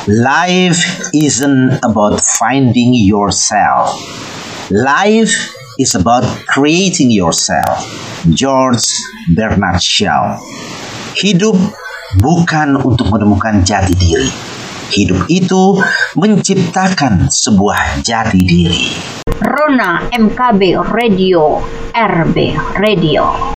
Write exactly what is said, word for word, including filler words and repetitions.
Life isn't about finding yourself. Life is about creating yourself. George Bernard Shaw. Hidup bukan untuk menemukan jati diri. Hidup itu menciptakan sebuah jati diri. Rona M K B Radio, R B Radio.